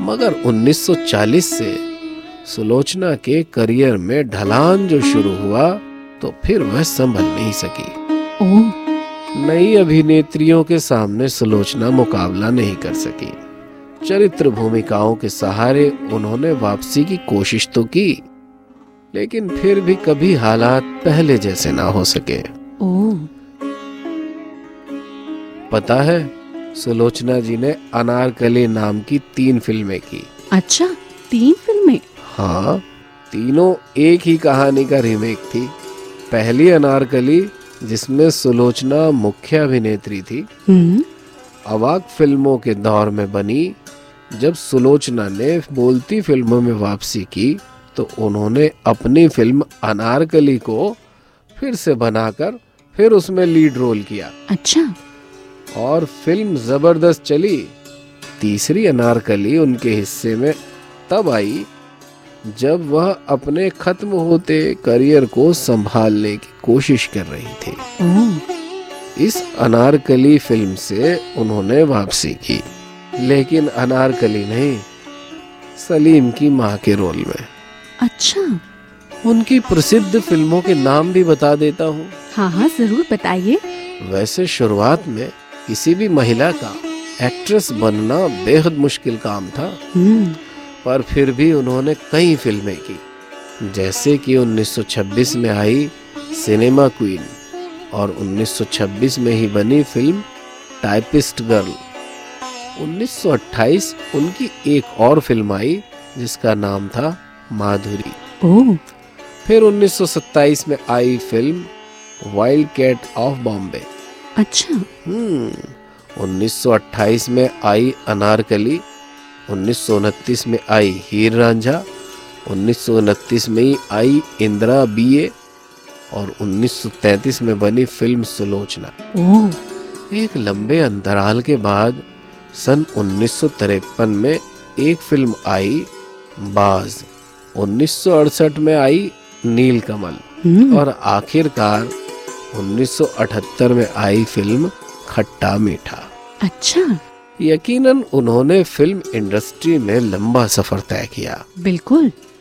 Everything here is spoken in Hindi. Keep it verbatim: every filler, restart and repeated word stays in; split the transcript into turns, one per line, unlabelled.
मगर उन्नीस सौ चालीस से सुलोचना के करियर में ढलान जो शुरू हुआ तो फिर वह संभल नहीं सकी।
ओह।
नई अभिनेत्रियों के सामने सुलोचना मुकाबला नहीं कर सकी। चरित्र भूमिकाओं के सहारे उन्होंने वापसी की कोशिश तो की, लेकिन फिर भी कभी हालात पहले जैसे ना हो सके।
ओह।
पता है, सुलोचना जी ने अनारकली नाम की तीन फिल्में की।
अच्छा, तीन फिल्में?
हाँ, तीनों एक ही कहानी का रीमेक थी। पहली अनारकली, जिसमें सुलोचना मुख्य अभिनेत्री थी, अवाक फिल्मों के दौर में बनी। जब सुलोचना ने बोलती फिल्मों में वापसी की तो उन्होंने अपनी फिल्म अनारकली को फिर से बनाकर फिर उसमें लीड रोल किया।
अच्छा।
और फिल्म जबरदस्त चली। तीसरी अनारकली उनके हिस्से में तब आई जब वह अपने खत्म होते करियर को संभालने की कोशिश कर रही थी। इस अनारकली फिल्म से उन्होंने वापसी की, लेकिन अनारकली नहीं, सलीम की मां के रोल में।
अच्छा।
उनकी प्रसिद्ध फिल्मों के नाम भी बता देता हूँ।
हाँ हाँ, जरूर बताइए।
वैसे शुरुआत में किसी भी महिला का एक्ट्रेस बनना बेहद मुश्किल काम था, पर फिर भी उन्होंने कई फिल्में की, जैसे कि उन्नीस सौ छब्बीस में आई सिनेमा क्वीन और उन्नीस सौ छब्बीस में ही बनी फिल्म टाइपिस्ट गर्ल। उन्नीस सौ अट्ठाईस उनकी एक और फिल्म आई जिसका नाम था माधुरी।
ओह।
फिर उन्नीस सौ सत्ताईस में आई film wild cat of Bombay.
अच्छा।
हम्म उन्नीस सौ अट्ठाईस में आई अनारकली, उन्नीस सौ उनतीस में आई हीर रांझा, उन्नीस सौ उनतीस में ही आई इंदिरा बीए और उन्नीस सौ तैंतीस में बनी फिल्म सुलोचना।
ओह।
एक लंबे अंतराल के बाद सन उन्नीस सौ तिरपन में एक फिल्म आई बाज, उन्नीस सौ अड़सठ में आई नीलकमल और आखिरकार उन्नीस सौ अठहत्तर में आई फिल्म खट्टा मीठा।
अच्छा।
यकीनन उन्होंने फिल्म इंडस्ट्री में लंबा सफर तय किया।
बिल्कुल।